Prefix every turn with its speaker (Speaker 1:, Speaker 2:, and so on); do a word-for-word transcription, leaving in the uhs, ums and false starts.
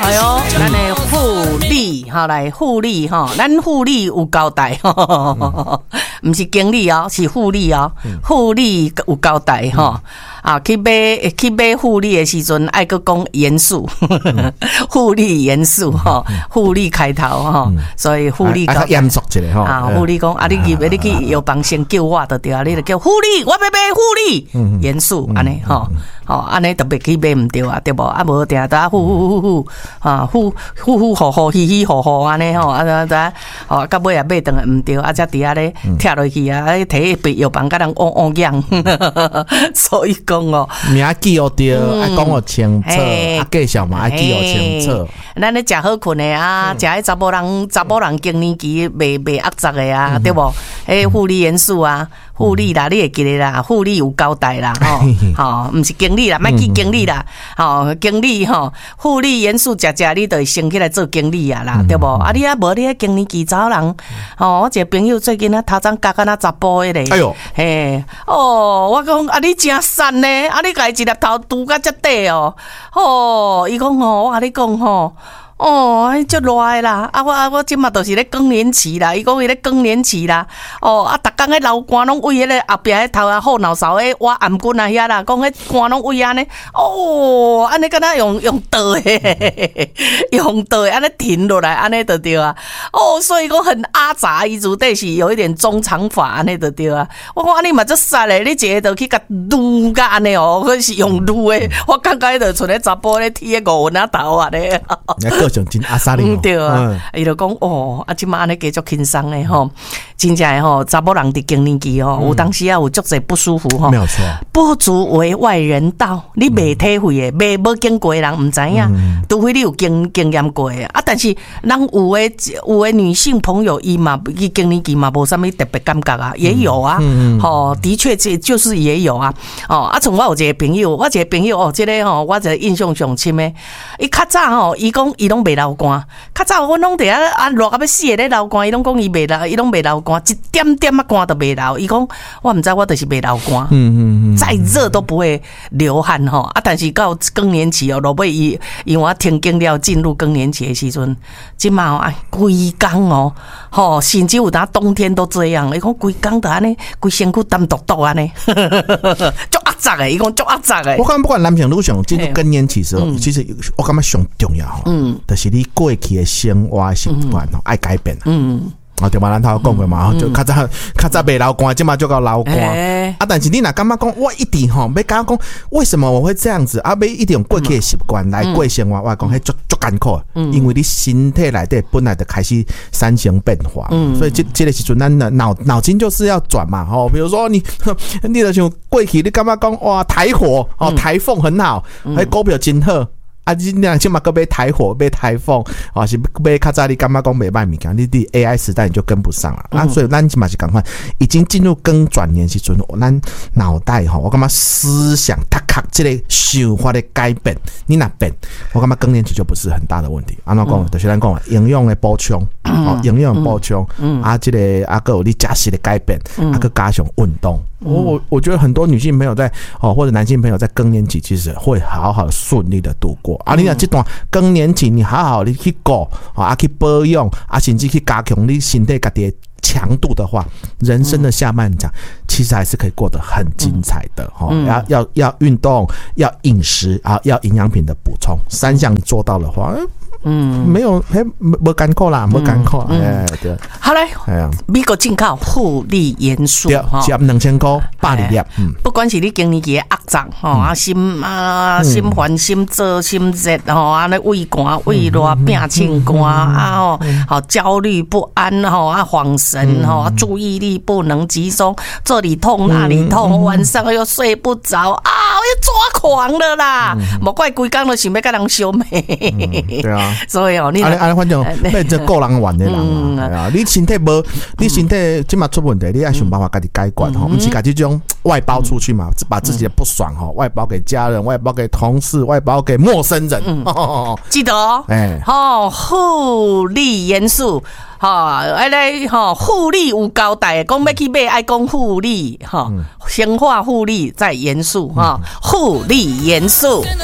Speaker 1: 哎呦，咱的护理哈来护理哈，咱护理有交代吼，不是经理哦，是护理哦，护理有交代吼。啊，去买去买护理的时阵，爱个讲元素，护理元素吼，护理开头吼，所以护理
Speaker 2: 较严肃一个吼。
Speaker 1: 啊，护理讲啊，你去你去药房先叫我就对啊，你就叫护理，我要买护理元素安尼吼，吼安尼特别去买唔对啊，对无？啊无定得呼呼呼呼啊呼呼呼呼呼嘻嘻呼呼安尼吼，啊啊啊，吼到尾啊买顿唔对，啊才伫遐咧跳落去啊，摕去药房甲人汪汪秧，所以。讲哦，
Speaker 2: 名记哦对，爱讲哦清楚，啊介绍嘛爱记哦清楚。
Speaker 1: 咱咧食好困的啊，食迄查某人查某人更年期袂袂压杂的啊，对无？迄护理元素啊，护理啦，你会记得啦，护理有交代啦，吼，吼，毋是经理啦，莫去经理啦，吼，经理吼，护理元素食食，你就会升起来做经理啊啦，对无？啊，你啊无你迄更年期查某人，吼，我一个朋友最近啊头前夹敢若查甫的咧，哎哟，嘿，哦，我讲啊，你真瘦。呢，啊！你家一粒头拄甲遮短哦，哦，伊讲吼，我甲你讲吼。哦，足热的啦！啊，我啊，我即马就是咧更年期啦。伊讲伊咧更年期啦。哦，啊，逐工迄流汗拢为迄个后壁迄头啊后脑勺迄挖颔棍啊遐啦，讲迄汗拢为安尼。哦，安尼敢若用用倒诶，用倒诶，安尼停落来，安尼就对啊。哦，所以讲很阿杂，伊主底是有一点中长发，安尼就对啊。我讲安尼嘛足煞咧，你一个就去甲撸甲安尼哦，迄是用撸诶。我感觉迄就像咧查甫咧剃个五分仔头安尼。
Speaker 2: 种真阿萨哩，
Speaker 1: 对啊，伊就讲哦，啊，即马安尼继续轻松诶吼，真正诶吼，查某人伫更年期吼，有当时啊有足侪不舒服吼，
Speaker 2: 没有错，
Speaker 1: 不足为外人道，你未体会诶，未无经过诶人毋知影，除非你有经经验过诶，啊，但是人有诶有诶女性朋友伊嘛，伊更年期嘛无啥物特别感觉啊，也有啊，吼，的确这就是也有啊，哦，啊，从我有一个朋友，我一个朋友哦，即个吼，我一个印象上深诶，伊较早吼，伊讲伊拢。袂流汗，较早阮拢伫遐啊热到要死诶咧流汗，伊拢讲伊袂流，伊拢袂流汗，一点点啊汗都袂流。伊讲我毋知我就是袂流汗，嗯嗯嗯，再热都不会流汗吼。啊，但是到更年期哦，落尾伊因为我听经了进入更年期诶时阵，即马哎规工哦，吼，甚至有当冬天都这样。伊讲规工都安尼，规身躯淡笃笃安尼，足压榨诶，伊讲足压榨诶。
Speaker 2: 我看不管男性女性进入更年期时候，其实我感觉上重要吼。嗯。就是你过去的生活习惯哦，爱改变。嗯，啊对嘛，咱头讲过嘛，就较早较早袂流汗，即马就到流汗。欸、啊，但是你若感觉讲，我一定吼，要讲讲为什么我会这样子？啊，要一定用过去的习惯来过生活，我讲迄足足艰苦，因为你身体内底本来就开始产生变化，嗯、所以这这个时阵，咱脑脑筋就是要转嘛，吼，比如说你你就像过去，你感觉讲哇台火哦，台风很好，迄股票真好。啊！你俩起码个买台火、买台风，啊是买较早你感觉讲袂歹物件，你伫 A I 时代你就跟不上了。啊，所以咱起码是赶快，已经进入更转年时阵，咱脑袋吼，我感觉思想、他卡这个想法的改变，你若变，我感觉更年期就不是很大的问题。安怎讲？就是咱讲营养的补充，哦，营养补充，啊，这个啊个有你饮食的改变，啊个加上运动。我我我觉得很多女性朋友在哦，或者男性朋友在更年期，其实会好好顺利的度过。啊，你若这段更年期，你好好的去顾啊，去保养啊，甚至去加强你身体家己的强度的话，人生的下半场其实还是可以过得很精彩的哈。嗯、要要要运动，要饮食啊，要营养品的补充，三项你做到的话。嗯，没有，嘿，没艰苦啦，没艰苦，哎，对，
Speaker 1: 好嘞，哎呀，美国进口护理元素，
Speaker 2: 对，只要两千块，百二粒，嗯，
Speaker 1: 不管是你更年期的压胀，吼啊心啊心烦心燥心热，吼啊那胃寒胃热变清寒啊，吼，好焦虑不安，吼啊恍神，吼啊注意力不能集中，这里痛那里痛，晚上又睡不着啊，要抓狂了啦，莫怪规工都想要跟人相骂，
Speaker 2: 对啊。
Speaker 1: 所以哦，你
Speaker 2: 安尼安尼，反正变做个人玩的人啊，系啊，你身体无，你身体即马出问题，你要想办法家己解决吼，不是家己这种外包出去嘛，把自己的不爽吼外包给家人，外包给同事，外包给陌生人。
Speaker 1: 记得哦，哎，哦，护理元素。哈，哎嘞，哈，护理有交代，讲要去买，爱讲护理，哈，生化护理再元素，哈，护理元素。